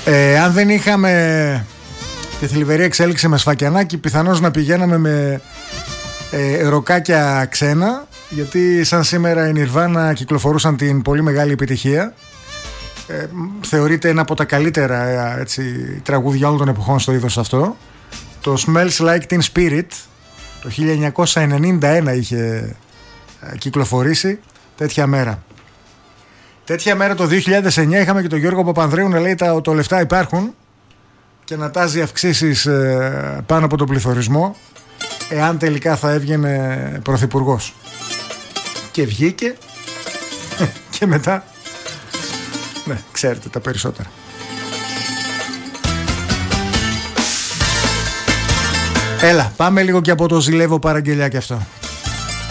Αν δεν είχαμε τη θλιβερή εξέλιξη με σφακιανάκι, πιθανώς να πηγαίναμε με ροκάκια ξένα, γιατί σαν σήμερα οι Nirvana κυκλοφορούσαν την πολύ μεγάλη επιτυχία. Θεωρείται ένα από τα καλύτερα τραγούδια όλων των εποχών στο είδος αυτό. Το Smells Like Teen Spirit το 1991 είχε κυκλοφορήσει. Τέτοια μέρα το 2009 είχαμε και τον Γιώργο Παπανδρέου να λέει το λεφτά υπάρχουν και να τάζει αυξήσεις πάνω από τον πληθωρισμό, εάν τελικά θα έβγαινε πρωθυπουργός. Και βγήκε και μετά ναι, ξέρετε τα περισσότερα. Έλα, πάμε λίγο και από το ζηλεύω παραγγελιά και αυτό.